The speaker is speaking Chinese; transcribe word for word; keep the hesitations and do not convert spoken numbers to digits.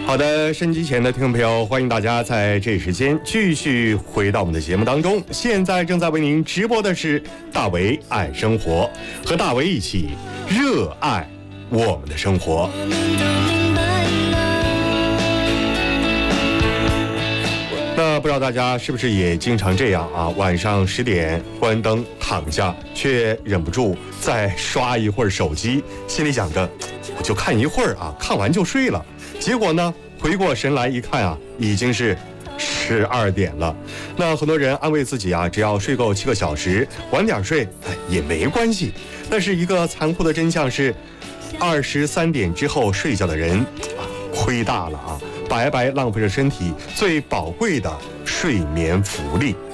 好的，收音机前的听众朋友，欢迎大家在这时间继续回到我们的节目当中。现在正在为您直播的是大为爱生活，和大为一起热爱我们的生活。那不知道大家是不是也经常这样啊？晚上十点关灯躺下，却忍不住再刷一会儿手机，心里想着我就看一会儿啊，看完就睡了。结果呢，回过神来一看啊，已经是十二点了。那很多人安慰自己啊，只要睡够七个小时，晚点睡，哎，也没关系。但是一个残酷的真相是，二十三点之后睡觉的人啊，亏大了啊，白白浪费了身体最宝贵的睡眠福利。